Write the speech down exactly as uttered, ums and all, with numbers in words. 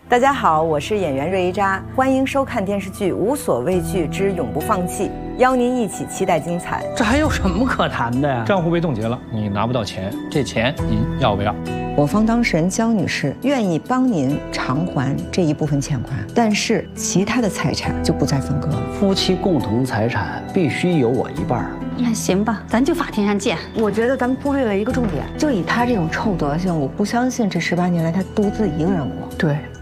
大家好，我是演员瑞一扎，欢迎收看电视剧《无所畏惧之永不放弃》，邀您一起期待精彩。 这还有什么可谈的呀？ 账户被冻结了，你拿不到钱，这钱你要不要？ 我方当事人焦女士愿意帮您偿还这一部分欠款，但是其他的财产就不再分割了。 夫妻共同财产必须有我一半。 那行吧，咱就法庭上见。 我觉得咱们忽略了一个重点，就以他这种臭德行，我不相信这十八年来他独自一个人过。 对。